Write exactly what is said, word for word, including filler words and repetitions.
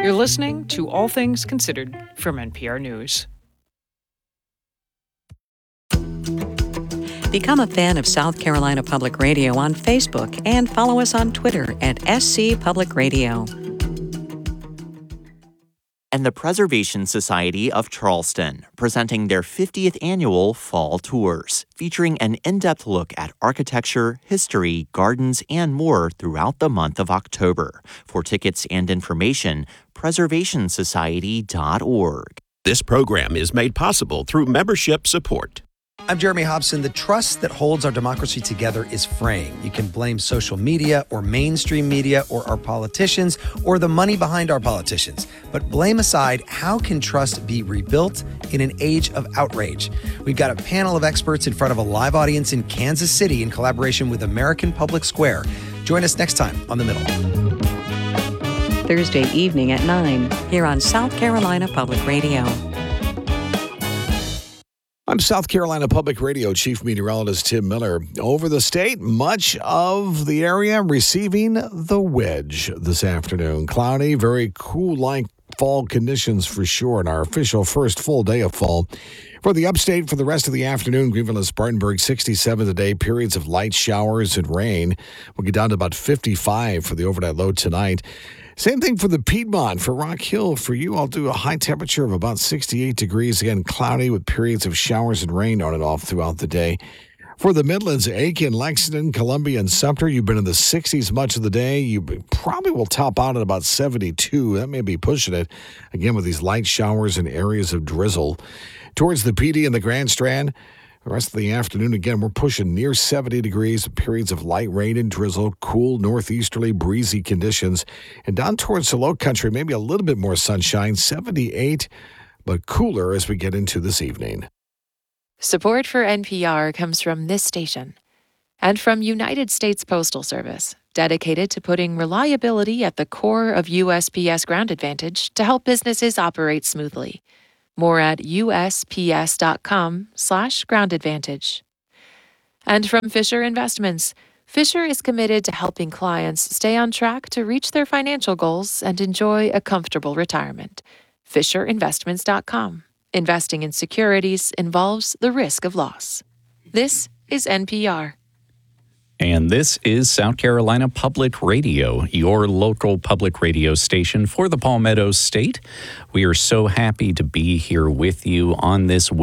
You're listening to All Things Considered from N P R News. Become a fan of South Carolina Public Radio on Facebook and follow us on Twitter at S C Public Radio. And the Preservation Society of Charleston, presenting their fiftieth annual Fall Tours, featuring an in-depth look at architecture, history, gardens, and more throughout the month of October. For tickets and information, preservation society dot org. This program is made possible through membership support. I'm Jeremy Hobson. The trust that holds our democracy together is fraying. You can blame social media or mainstream media or our politicians or the money behind our politicians. But blame aside, how can trust be rebuilt in an age of outrage? We've got a panel of experts in front of a live audience in Kansas City in collaboration with American Public Square. Join us next time on The Middle. Thursday evening at nine here on South Carolina Public Radio. I'm South Carolina Public Radio Chief Meteorologist Tim Miller. Over the state, much of the area receiving the wedge this afternoon. Cloudy, very cool-like fall conditions for sure in our official first full day of fall. For the upstate, for the rest of the afternoon, Greenville and Spartanburg, sixty-seven today, periods of light showers and rain. We'll get down to about fifty-five for the overnight low tonight. Same thing for the Piedmont. For Rock Hill, for you, I'll do a high temperature of about sixty-eight degrees. Again, cloudy with periods of showers and rain on and off throughout the day. For the Midlands, Aiken, Lexington, Columbia, and Sumter, you've been in the sixties much of the day. You probably will top out at about seventy-two. That may be pushing it. Again, with these light showers and areas of drizzle. Towards the P D and the Grand Strand, the rest of the afternoon, again, we're pushing near seventy degrees, periods of light rain and drizzle, cool northeasterly breezy conditions. And down towards the low country, maybe a little bit more sunshine, seventy-eight, but cooler as we get into this evening. Support for N P R comes from this station and from United States Postal Service, dedicated to putting reliability at the core of U S P S Ground Advantage to help businesses operate smoothly. More at U S P S dot com slash ground advantage. And from Fisher Investments, Fisher is committed to helping clients stay on track to reach their financial goals and enjoy a comfortable retirement. Fisher Investments dot com. Investing in securities involves the risk of loss. This is N P R. And this is South Carolina Public Radio, your local public radio station for the Palmetto State. We are so happy to be here with you on this